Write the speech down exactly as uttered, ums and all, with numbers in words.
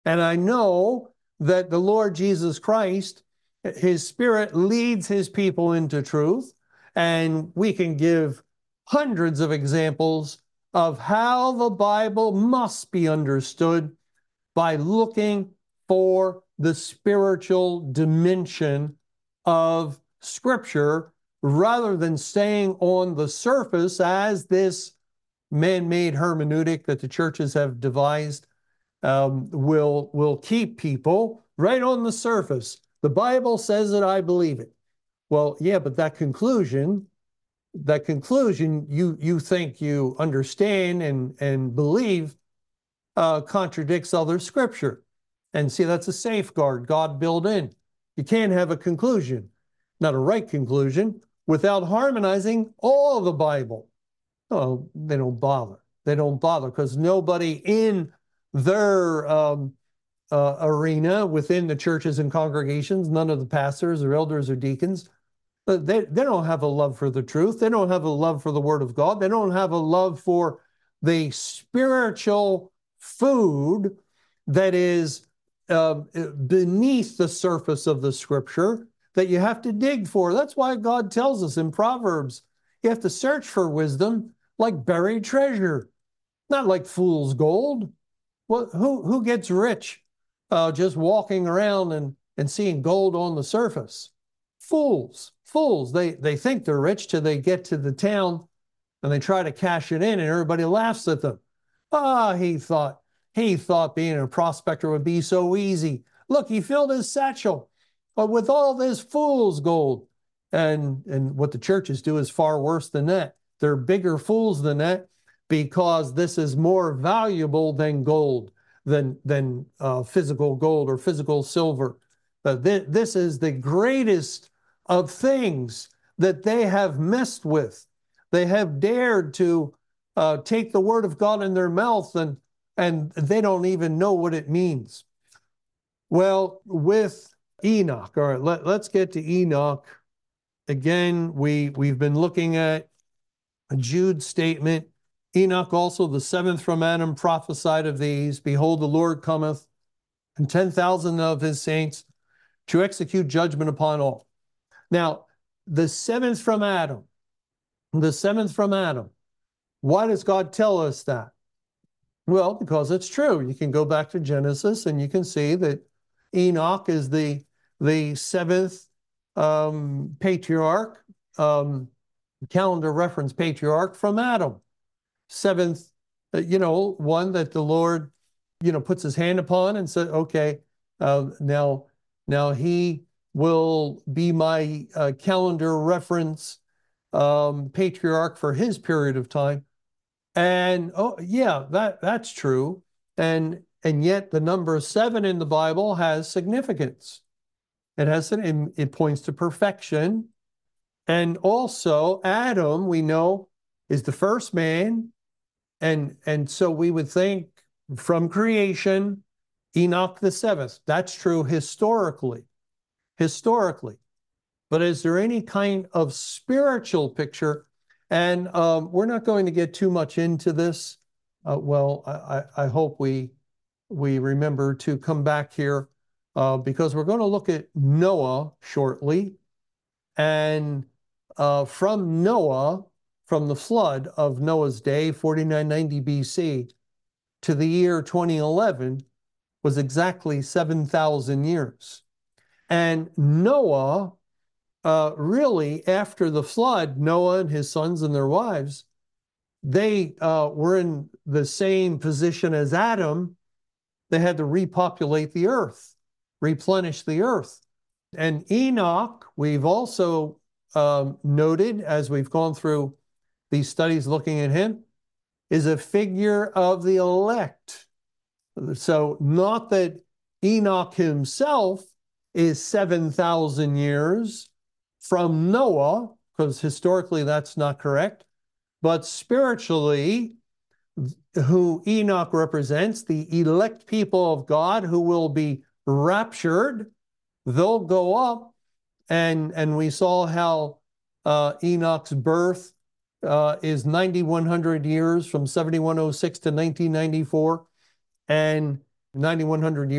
And I know that the Lord Jesus Christ, his Spirit leads his people into truth. And we can give hundreds of examples of how the Bible must be understood by looking for the spiritual dimension of Scripture rather than staying on the surface as this man-made hermeneutic that the churches have devised um, will, will keep people right on the surface. The Bible says it, I believe it. Well, yeah, but that conclusion, that conclusion you, you think you understand and, and believe uh, contradicts other scripture. And see, that's a safeguard God built in. You can't have a conclusion, not a right conclusion, without harmonizing all the Bible. Oh, they don't bother. They don't bother because nobody in their um, uh, arena within the churches and congregations, none of the pastors or elders or deacons, they, they don't have a love for the truth. They don't have a love for the Word of God. They don't have a love for the spiritual food that is uh, beneath the surface of the Scripture that you have to dig for. That's why God tells us in Proverbs, you have to search for wisdom like buried treasure, not like fool's gold. Well, who, who gets rich uh, just walking around and, and seeing gold on the surface? Fools, fools. They, they think they're rich till they get to the town and they try to cash it in and everybody laughs at them. Ah, he thought, he thought being a prospector would be so easy. Look, he filled his satchel with all this fool's gold. And, and what the churches do is far worse than that. They're bigger fools than that because this is more valuable than gold, than, than uh, physical gold or physical silver. But th this is the greatest of things that they have messed with. They have dared to uh, take the word of God in their mouth and, and they don't even know what it means. Well, with Enoch, all right, let, let's get to Enoch. Again, we, we've been looking at Jude's statement. Enoch also, the seventh from Adam, prophesied of these. Behold, the Lord cometh, and ten thousand of his saints to execute judgment upon all. Now, the seventh from Adam, the seventh from Adam. Why does God tell us that? Well, because it's true. You can go back to Genesis and you can see that Enoch is the, the seventh um, patriarch, um, calendar reference patriarch from Adam. Seventh, you know, one that the Lord, you know, puts his hand upon and said, okay, uh, now, now he will be my uh, calendar reference um, patriarch for his period of time. And oh yeah, that that's true. And and yet the number seven in the Bible has significance. It has an, it points to perfection. And also Adam, we know, is the first man. And and so we would think from creation, Enoch the seventh. That's true historically. Historically. But is there any kind of spiritual picture? And um, we're not going to get too much into this. Uh, well, I, I hope we, we remember to come back here uh, because we're going to look at Noah shortly. And uh, from Noah, from the flood of Noah's day, forty-nine ninety B C, to the year twenty eleven was exactly seven thousand years. And Noah, Uh, really, after the flood, Noah and his sons and their wives, they uh, were in the same position as Adam. They had to repopulate the earth, replenish the earth. And Enoch, we've also um, noted as we've gone through these studies looking at him, is a figure of the elect. So not that Enoch himself is seven thousand years from Noah, because historically that's not correct, but spiritually, who Enoch represents, the elect people of God who will be raptured, they'll go up. And, and we saw how uh, Enoch's birth uh, is ninety-one hundred years from seventy-one oh six to nineteen ninety-four. And ninety-one hundred years